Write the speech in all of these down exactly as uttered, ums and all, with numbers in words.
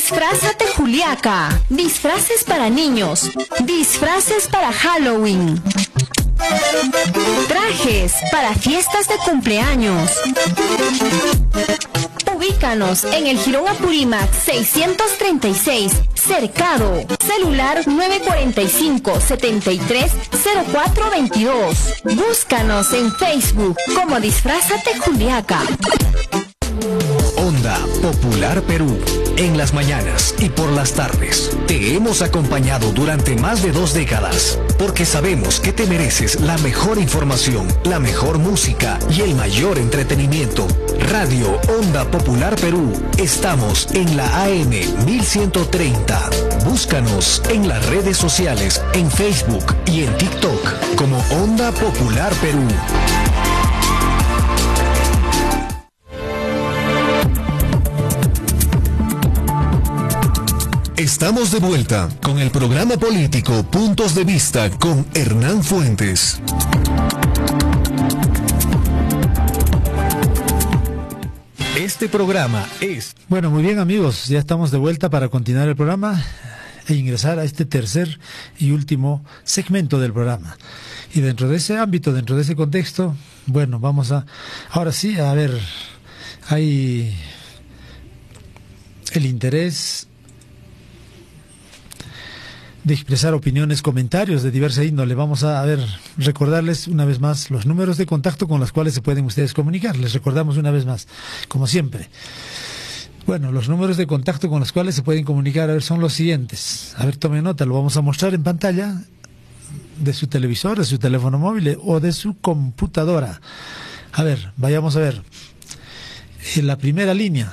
Disfrázate Juliaca. Disfraces para niños. Disfraces para Halloween. Trajes para fiestas de cumpleaños. Ubícanos en el Jirón Apurímac seiscientos treinta y seis, Cercado. Celular nueve cuatro cinco, siete tres, cero cuatro dos dos. Búscanos en Facebook como Disfrázate Juliaca. Onda Popular Perú. En las mañanas y por las tardes te hemos acompañado durante más de dos décadas, porque sabemos que te mereces la mejor información, la mejor música y el mayor entretenimiento. Radio Onda Popular Perú. Estamos en la A M mil ciento treinta. Búscanos en las redes sociales, en Facebook y en TikTok como Onda Popular Perú. Estamos de vuelta con el programa político Puntos de Vista con Hernán Fuentes. Este programa es... Bueno, muy bien amigos, ya estamos de vuelta para continuar el programa e ingresar a este tercer y último segmento del programa. Y dentro de ese ámbito, dentro de ese contexto, bueno, vamos a... Ahora sí, a ver, hay el interés de expresar opiniones, comentarios de diversa índole. Vamos a, a ver, recordarles una vez más los números de contacto con los cuales se pueden ustedes comunicar. Les recordamos una vez más, como siempre. Bueno, los números de contacto con los cuales se pueden comunicar, a ver, son los siguientes. A ver, tomen nota, lo vamos a mostrar en pantalla de su televisor, de su teléfono móvil o de su computadora. A ver, vayamos a ver. En la primera línea,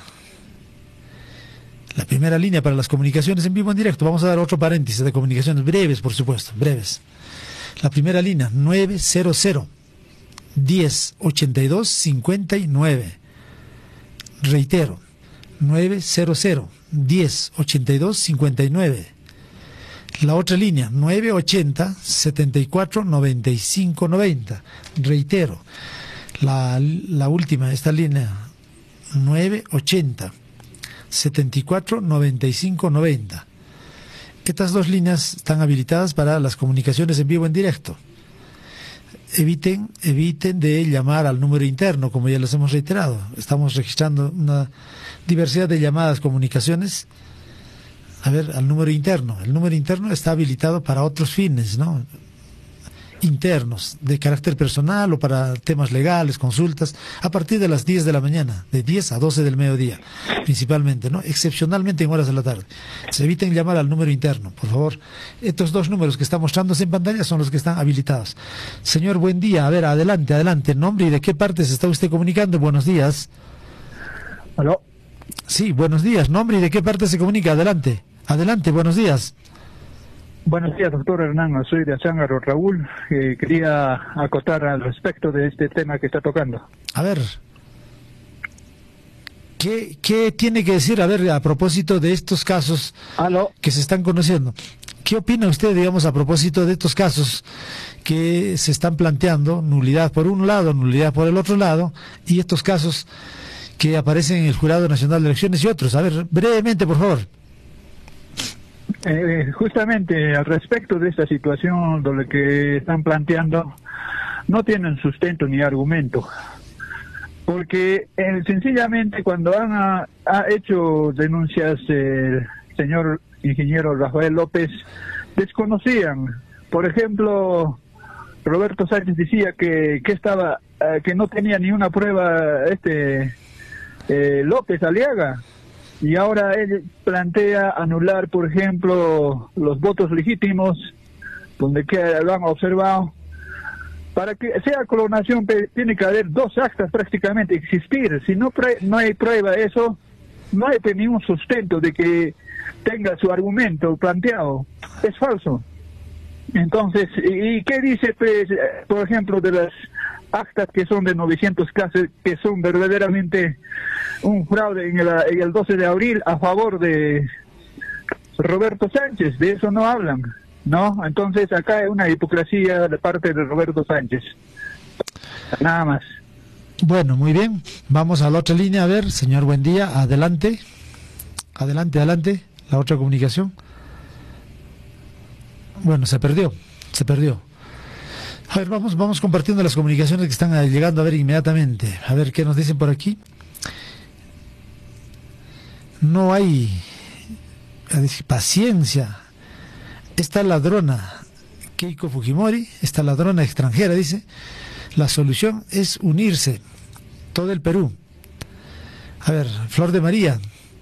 La primera línea para las comunicaciones en vivo en directo. Vamos a dar otro paréntesis de comunicaciones breves, por supuesto, breves. La primera línea, nueve cero cero, diez, ochenta y dos, cincuenta y nueve. Reitero, nueve cero cero, diez, ochenta y dos, cincuenta y nueve. La otra línea, nueve ochenta, setenta y cuatro, noventa y cinco, noventa. Reitero, la, la última, esta línea, nueve ochenta, setenta y cuatro, noventa y cinco, noventa. Estas dos líneas están habilitadas para las comunicaciones en vivo en directo. Eviten, eviten de llamar al número interno, como ya les hemos reiterado. Estamos registrando una diversidad de llamadas, comunicaciones. A ver, al número interno. El número interno está habilitado para otros fines, ¿no? Internos, de carácter personal o para temas legales, consultas, a partir de las diez de la mañana, de diez a doce del mediodía, principalmente, ¿no? Excepcionalmente en horas de la tarde. Se eviten llamar al número interno, por favor. Estos dos números que están mostrándose en pantalla son los que están habilitados. Señor, buen día. A ver, adelante, adelante. ¿Nombre y de qué parte se está usted comunicando? Buenos días. ¿Aló? Sí, buenos días. ¿Nombre y de qué parte se comunica? Adelante. Adelante, buenos días. Buenos días, doctor Hernán. Soy de Azángaro, Raúl. Eh, quería acotar al respecto de este tema que está tocando. A ver, ¿qué, qué tiene que decir, a ver, a propósito de estos casos ¿Aló? que se están conociendo? ¿Qué opina usted, digamos, a propósito de estos casos que se están planteando, nulidad por un lado, nulidad por el otro lado, y estos casos que aparecen en el Jurado Nacional de Elecciones y otros? A ver, brevemente, por favor. Eh, justamente al respecto de esta situación, de lo que están planteando, no tienen sustento ni argumento. Porque eh, sencillamente cuando han ha, ha hecho denuncias el señor ingeniero Rafael López, desconocían. Por ejemplo, Roberto Sánchez decía que, que estaba eh, que no tenía ni una prueba este eh, López Aliaga. Y ahora él plantea anular, por ejemplo, los votos legítimos, donde que lo han observado. Para que sea clonación tiene que haber dos actas prácticamente existir. Si no no hay prueba de eso, no hay ningún sustento de que tenga su argumento planteado. Es falso. Entonces, ¿y qué dice, pues, por ejemplo, de las actas que son de novecientos casos, que son verdaderamente un fraude en el, en el doce de abril a favor de Roberto Sánchez? De eso no hablan, ¿no? Entonces acá hay una hipocresía de parte de Roberto Sánchez. Nada más. Bueno, muy bien. Vamos a la otra línea. A ver, señor, buen día. Adelante. Adelante, adelante, la otra comunicación. Bueno, se perdió, se perdió. A ver, vamos, vamos compartiendo las comunicaciones que están llegando a ver inmediatamente. A ver qué nos dicen por aquí. No hay paciencia. Esta ladrona, Keiko Fujimori, esta ladrona extranjera, dice, la solución es unirse, todo el Perú. A ver, Flor de María,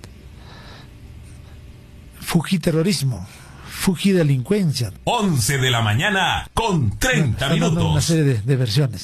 Fujiterrorismo, Fujidelincuencia. once de la mañana con treinta bueno, minutos. Una serie de, de versiones.